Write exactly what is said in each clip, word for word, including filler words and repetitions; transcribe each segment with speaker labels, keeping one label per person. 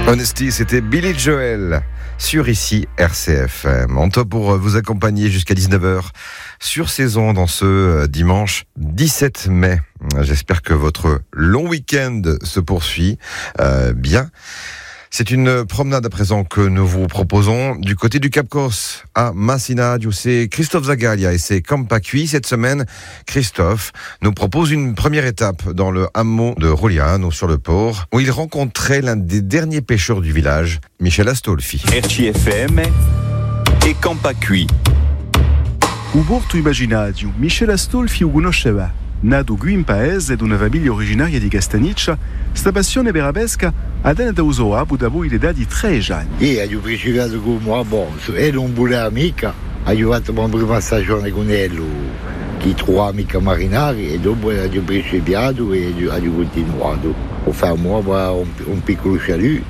Speaker 1: Honesty, c'était Billy Joel sur ici R C F M. En top pour vous accompagner jusqu'à dix-neuf heures sur ces ondes dans ce dimanche dix-sept mai. J'espère que votre long week-end se poursuit euh, bien. C'est une promenade à présent que nous vous proposons du côté du Cap Corse à Massinadiu. C'est Christophe Zagalia et c'est Campacui. Cette semaine, Christophe nous propose une première étape dans le hameau de Rogliano sur le port où il rencontrait l'un des derniers pêcheurs du village, Michel Astolfi.
Speaker 2: R C F M e Campacui.
Speaker 3: U borto immaginario, Michel Astolfi o conosceva. Nato qui in paese ed una famiglia originaria di Castaniccia, sta passione per la pesca ha tenuto uso a dopo l'età di tredici anni.
Speaker 4: Io ho principiato con me, bon, ero un buon amico, ho giocato la prima stagione con lui, che tre amici marinari, e dopo ho principiato e ho continuato. Ho fatto un, un piccolo chalut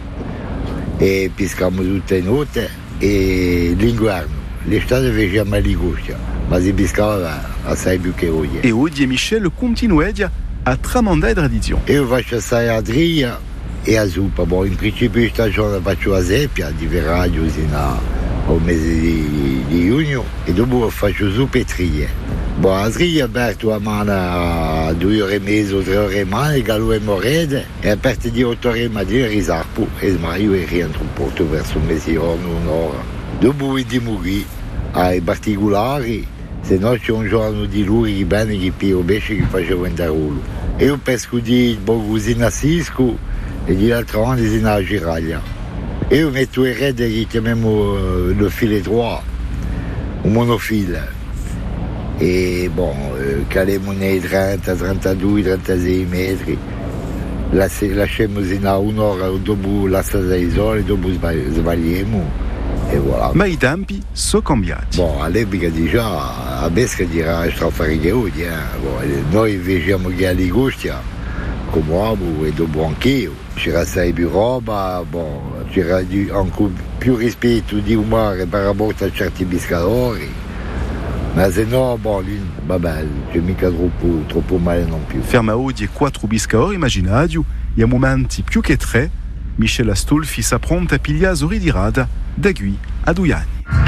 Speaker 4: e pescavamo tutte le notti e l'inverno, l'estate facevamo la ligustia. Ma si pescava assai più che oggi.
Speaker 3: E oggi Michel continua a tramandare la tradizione.
Speaker 4: Io faccio assai a tria e a zuppa. Bon, in principio di stagione faccio la seppia, di verraggio fino al mese di, di giugno e dopo faccio zuppa e trie. Bon, la tria aperto a mano a due ore e mezzo o tre ore e mano, e gallo e morede, e aperto di otto ore e mattina risarpo e smaio e rientro in porto verso mezzogiorno, un'ora. Dopo vediamo qui ai particolari. Se no c'è un giorno di lui che bene che pio pesce che facevo in tarolo. Io pesco di Bogusina a Sisco e di l'altro anno di a Giraglia. Io metto i rete che chiamiamo le filet droit, un monofile. E bon, caliamo nei trenta, trentadue, trentasei metri. Lasciamo in un'ora dopo la sei ore, dopo sbagliamo. E voilà.
Speaker 3: Ma i tempi sono cambiati.
Speaker 4: Bon, all'epoca già a pesca era strafariche oggi, eh. Bon, noi facciamo che a Ligustia, come uomo e dopo anch'io. C'era assai più roba, bon, c'era di, ancora più rispetto di umore per rapport a certi pescatori. Ma se no, bon, vabbè, c'è mica troppo, troppo male non più.
Speaker 3: Ferma oggi quattro pescatori immaginario e a momenti più che tre, Michel Astolfi s'appronta a pigliare ori di rada da qui a due anni.